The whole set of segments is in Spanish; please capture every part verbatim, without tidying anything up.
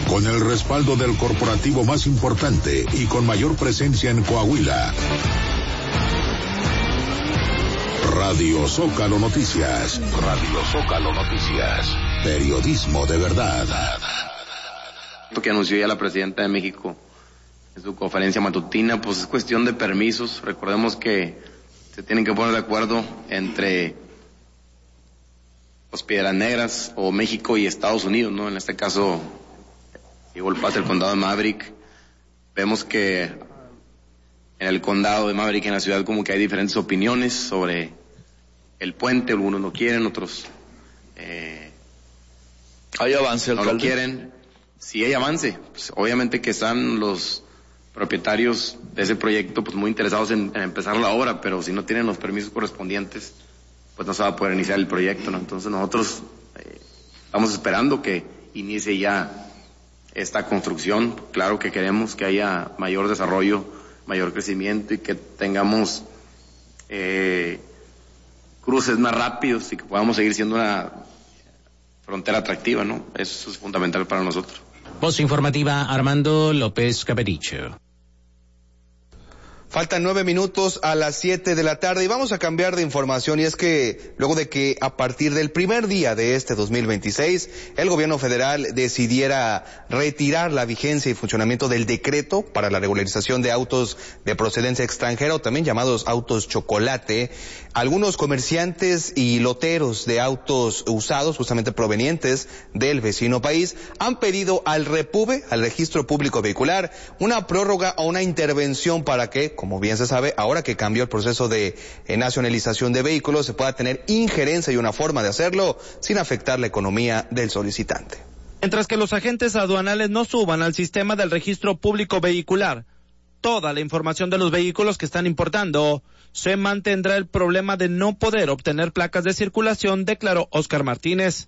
Con el respaldo del corporativo más importante y con mayor presencia en Coahuila. Radio Zócalo Noticias. Radio Zócalo Noticias. Periodismo de verdad. Lo que anunció ya la presidenta de México en su conferencia matutina, pues es cuestión de permisos. Recordemos que se tienen que poner de acuerdo entre los Piedras Negras o México y Estados Unidos, ¿no? En este caso, llegó el pase del condado de Maverick. Vemos que en el condado de Maverick, en la ciudad, como que hay diferentes opiniones sobre el puente. Algunos lo quieren, otros eh, hay avance, no alcalde. lo quieren. Si hay avance, pues obviamente que están los propietarios de ese proyecto pues muy interesados en, en empezar la obra, pero si no tienen los permisos correspondientes, pues no se va a poder iniciar el proyecto, ¿no? Entonces nosotros eh, estamos esperando que inicie ya esta construcción. Claro que queremos que haya mayor desarrollo, mayor crecimiento y que tengamos eh, cruces más rápidos y que podamos seguir siendo una frontera atractiva, ¿no? Eso es fundamental para nosotros. Voz informativa, Armando López Capericho. Faltan nueve minutos a las siete de la tarde y vamos a cambiar de información, y es que luego de que a partir del primer día de este dos mil veintiséis el gobierno federal decidiera retirar la vigencia y funcionamiento del decreto para la regularización de autos de procedencia extranjera, o también llamados autos chocolate, algunos comerciantes y loteros de autos usados justamente provenientes del vecino país han pedido al Repube, al Registro Público Vehicular, una prórroga o una intervención para que, como bien se sabe, ahora que cambió el proceso de eh, nacionalización de vehículos, se pueda tener injerencia y una forma de hacerlo sin afectar la economía del solicitante. Mientras que los agentes aduanales no suban al sistema del registro público vehicular toda la información de los vehículos que están importando, se mantendrá el problema de no poder obtener placas de circulación, declaró Óscar Martínez.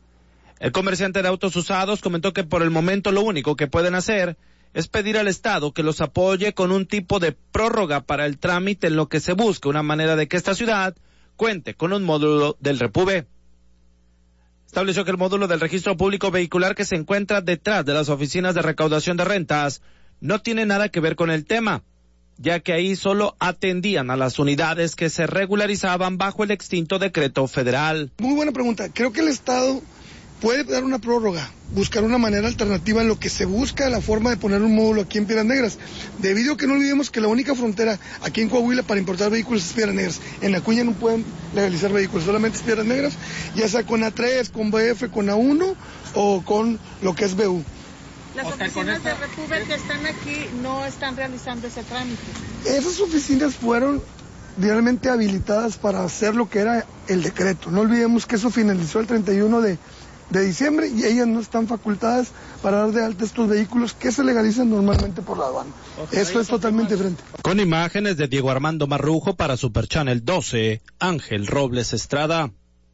El comerciante de autos usados comentó que por el momento lo único que pueden hacer es pedir al Estado que los apoye con un tipo de prórroga para el trámite, en lo que se busca una manera de que esta ciudad cuente con un módulo del Repube. Estableció que el módulo del registro público vehicular, que se encuentra detrás de las oficinas de recaudación de rentas, no tiene nada que ver con el tema, ya que ahí solo atendían a las unidades que se regularizaban bajo el extinto decreto federal. Muy buena pregunta. Creo que el Estado puede dar una prórroga, buscar una manera alternativa en lo que se busca la forma de poner un módulo aquí en Piedras Negras, debido a que no olvidemos que la única frontera aquí en Coahuila para importar vehículos es Piedras Negras. En Acuña no pueden legalizar vehículos, solamente es Piedras Negras, ya sea con A tres, con B F, con A uno o con lo que es B U. Las oficinas de Repube que están aquí no están realizando ese trámite. Esas oficinas fueron realmente habilitadas para hacer lo que era el decreto. No olvidemos que eso finalizó el treinta y uno de diciembre y ellas no están facultadas para dar de alta estos vehículos que se legalizan normalmente por la aduana. Eso es totalmente diferente. Con imágenes de Diego Armando Marrujo para Super Channel doce, Ángel Robles Estrada.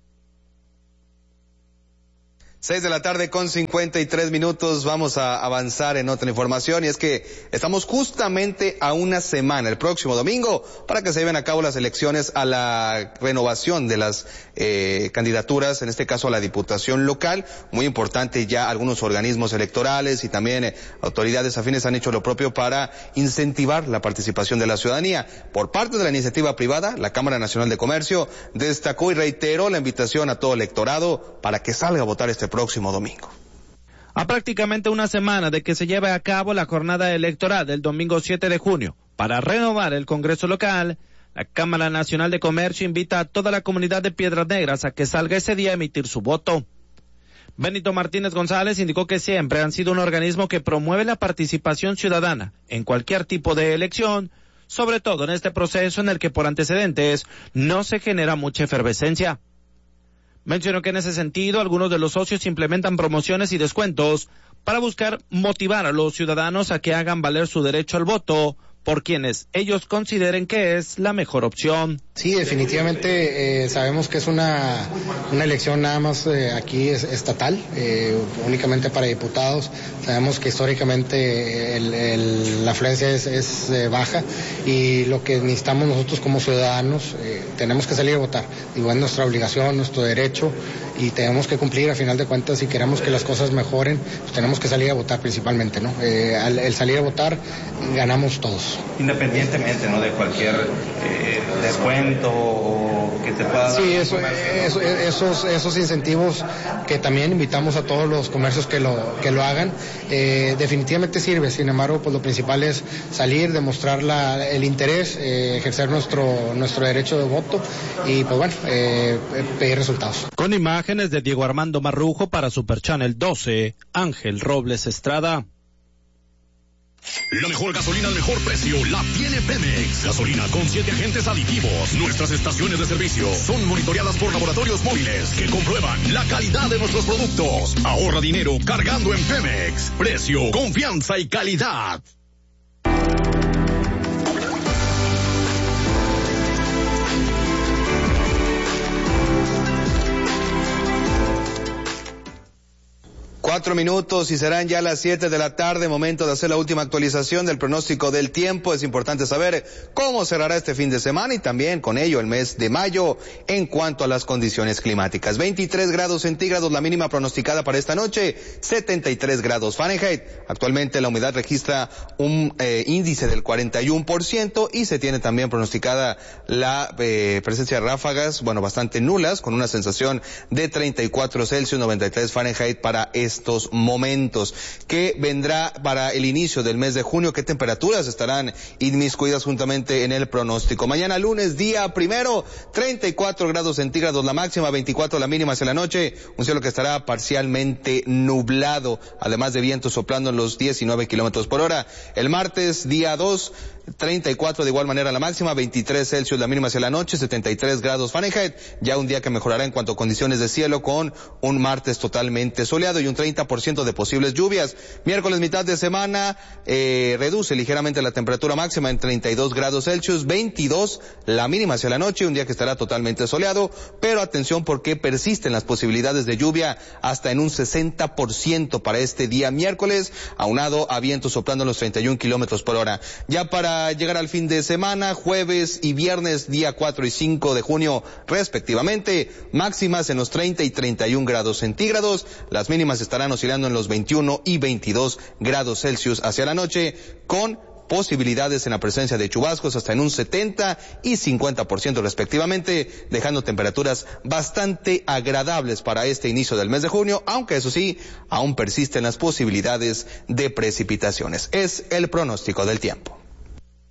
Seis de la tarde con cincuenta y tres minutos, vamos a avanzar en otra información, y es que estamos justamente a una semana, el próximo domingo, para que se lleven a cabo las elecciones a la renovación de las eh, candidaturas, en este caso a la diputación local. Muy importante, ya algunos organismos electorales y también eh, autoridades afines han hecho lo propio para incentivar la participación de la ciudadanía. Por parte de la iniciativa privada, la Cámara Nacional de Comercio destacó y reiteró la invitación a todo electorado para que salga a votar este próximo domingo. A prácticamente una semana de que se lleve a cabo la jornada electoral del domingo siete de junio para renovar el Congreso local, la Cámara Nacional de Comercio invita a toda la comunidad de Piedras Negras a que salga ese día a emitir su voto. Benito Martínez González indicó que siempre han sido un organismo que promueve la participación ciudadana en cualquier tipo de elección, sobre todo en este proceso en el que por antecedentes no se genera mucha efervescencia. Mencionó que en ese sentido algunos de los socios implementan promociones y descuentos para buscar motivar a los ciudadanos a que hagan valer su derecho al voto por quienes ellos consideren que es la mejor opción. Sí, definitivamente eh, sabemos que es una, una elección nada más eh, aquí es estatal, eh, únicamente para diputados. Sabemos que históricamente el, el, la afluencia es, es eh, baja y lo que necesitamos nosotros como ciudadanos, eh, tenemos que salir a votar. Digo, es nuestra obligación, nuestro derecho y tenemos que cumplir a final de cuentas si queremos que las cosas mejoren, pues tenemos que salir a votar principalmente, ¿no? Eh, al el salir a votar ganamos todos. Independientemente, ¿no?, de cualquier eh, descuento o que te pueda dar. Sí, eso, eso, esos, esos incentivos que también invitamos a todos los comercios que lo, que lo hagan, eh, definitivamente sirve. Sin embargo, pues lo principal es salir, demostrar la, el interés, eh, ejercer nuestro, nuestro derecho de voto y pues bueno, eh, pedir resultados. Con imágenes de Diego Armando Marrujo para Super Channel doce, Ángel Robles Estrada. La mejor gasolina al mejor precio la tiene Pemex. Gasolina con siete agentes aditivos. Nuestras estaciones de servicio son monitoreadas por laboratorios móviles que comprueban la calidad de nuestros productos. Ahorra dinero cargando en Pemex. Precio, confianza y calidad. Cuatro minutos y serán ya las siete de la tarde, momento de hacer la última actualización del pronóstico del tiempo. Es importante saber cómo cerrará este fin de semana y también con ello el mes de mayo en cuanto a las condiciones climáticas. veintitrés grados centígrados la mínima pronosticada para esta noche, setenta y tres grados Fahrenheit. Actualmente la humedad registra un eh, índice del cuarenta y uno por ciento y se tiene también pronosticada la eh, presencia de ráfagas, bueno, bastante nulas, con una sensación de treinta y cuatro Celsius, noventa y tres Fahrenheit para este estos momentos. ¿Qué vendrá para el inicio del mes de junio? ¿Qué temperaturas estarán inmiscuidas juntamente en el pronóstico? Mañana lunes, día primero, treinta y cuatro grados centígrados la máxima, veinticuatro la mínima hacia la noche, un cielo que estará parcialmente nublado, además de viento soplando en los diecinueve kilómetros por hora. El martes, día dos, treinta y cuatro de igual manera la máxima, veintitrés Celsius la mínima hacia la noche, setenta y tres grados Fahrenheit, ya un día que mejorará en cuanto a condiciones de cielo con un martes totalmente soleado y un treinta por ciento de posibles lluvias. Miércoles, mitad de semana, eh, reduce ligeramente la temperatura máxima en treinta y dos grados Celsius, veintidós la mínima hacia la noche, un día que estará totalmente soleado, pero atención porque persisten las posibilidades de lluvia hasta en un sesenta por ciento para este día miércoles, aunado a vientos soplando en los treinta y uno kilómetros por hora. Ya para llegar al fin de semana, jueves y viernes, día cuatro y cinco de junio respectivamente, máximas en los treinta y treinta y uno grados centígrados, las mínimas estarán oscilando en los veintiuno y veintidós grados Celsius hacia la noche, con posibilidades en la presencia de chubascos hasta en un setenta y cincuenta por ciento respectivamente, dejando temperaturas bastante agradables para este inicio del mes de junio, aunque eso sí, aún persisten las posibilidades de precipitaciones. Es el pronóstico del tiempo.